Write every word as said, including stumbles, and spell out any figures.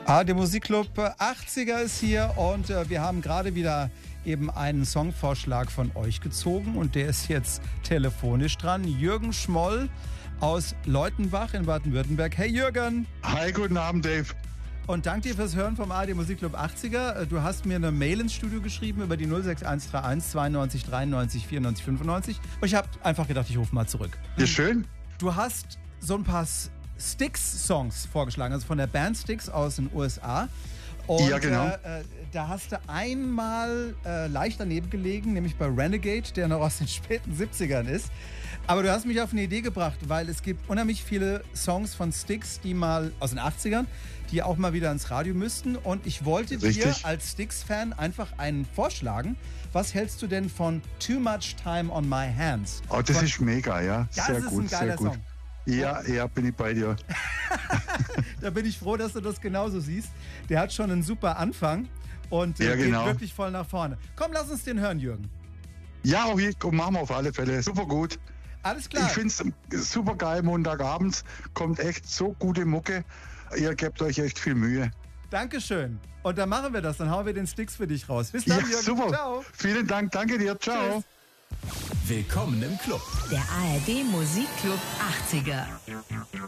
Ah, der Musikclub achtziger ist hier und äh, wir haben gerade wieder eben einen Songvorschlag von euch gezogen und der ist jetzt telefonisch dran. Jürgen Schmoll aus Leutenbach in Baden-Württemberg. Hey Jürgen! Hi, guten Abend, Dave. Und danke dir fürs Hören vom A R D Musikclub achtziger. Du hast mir eine Mail ins Studio geschrieben über die null sechs eins drei eins zweiundneunzig dreiundneunzig vierundneunzig fünfundneunzig und ich habe einfach gedacht, ich rufe mal zurück. Ja, schön. Du hast so ein paar Styx-Songs vorgeschlagen, also von der Band Styx aus den U S A. Und, ja, genau. Äh, da hast du einmal äh, leicht daneben gelegen, nämlich bei Renegade, der noch aus den späten siebzigern ist. Aber du hast mich auf eine Idee gebracht, weil es gibt unheimlich viele Songs von Styx, die mal aus den achtzigern, die auch mal wieder ins Radio müssten. Und ich wollte Richtig. dir als Styx-Fan einfach einen vorschlagen. Was hältst du denn von Too Much Time on My Hands? Oh, das von, ist mega, ja. das Sehr ist gut, ein geiler sehr gut. Song. Ja, ja, bin ich bei dir. Da bin ich froh, dass du das genauso siehst. Der hat schon einen super Anfang und äh, Ja, genau. geht wirklich voll nach vorne. Komm, lass uns den hören, Jürgen. Ja, auch hier, komm, machen wir auf alle Fälle. Super gut. Alles klar. Ich finde es super geil, Montagabends kommt echt so gute Mucke. Ihr gebt euch echt viel Mühe. Dankeschön. Und dann machen wir das, dann hauen wir den Styx für dich raus. Bis dann, Ja, Jürgen. super. Ciao. Vielen Dank, danke dir. Ciao. Tschüss. Willkommen im Club. Der A R D Musikclub achtziger.